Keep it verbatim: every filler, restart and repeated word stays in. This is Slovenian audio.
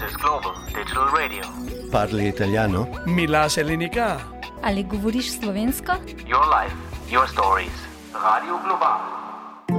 is Global Digital Radio. Parli italiano? Mi lascia l'unica. Ali govoriš slovensko? Your life, your stories. Radio Global.